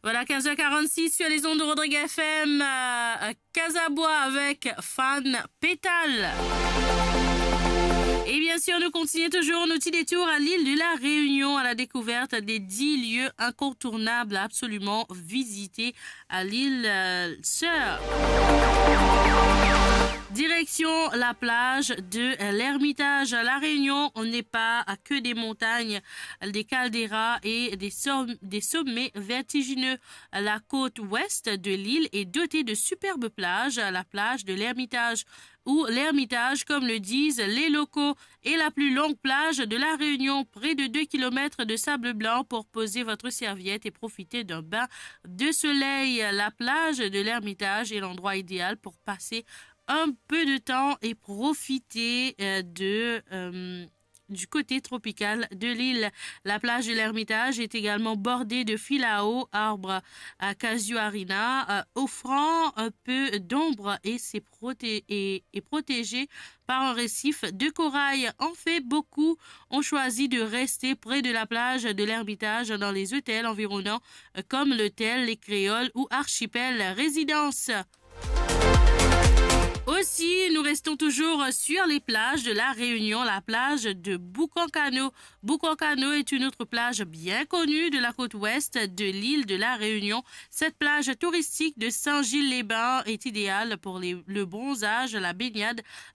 Voilà, 15h46 sur les ondes de Rodrigue FM, Casabois avec Fan Pétale. Et bien sûr, nous continuons toujours nos petits détours à l'île de la Réunion à la découverte des 10 lieux incontournables à absolument visiter à l'île Sœur. Direction la plage de l'Ermitage. À La Réunion, on n'est pas à que des montagnes, des calderas et des sommets vertigineux. La côte ouest de l'île est dotée de superbes plages, la plage de l'Ermitage, ou l'Ermitage, comme le disent les locaux, est la plus longue plage de La Réunion, près de 2 km de sable blanc pour poser votre serviette et profiter d'un bain de soleil. La plage de l'Ermitage est l'endroit idéal pour passer un peu de temps et profiter du côté tropical de l'île. La plage de l'Ermitage est également bordée de filao, arbres à casuarina, offrant un peu d'ombre et est protégée par un récif de corail. En fait, beaucoup ont choisi de rester près de la plage de l'Ermitage dans les hôtels environnants comme l'hôtel Les Créoles ou Archipel Résidence. Aussi, nous restons toujours sur les plages de La Réunion, la plage de Boucancano. Boucancano est une autre plage bien connue de la côte ouest de l'île de La Réunion. Cette plage touristique de Saint-Gilles-les-Bains est idéale pour le bronzage, la baignade,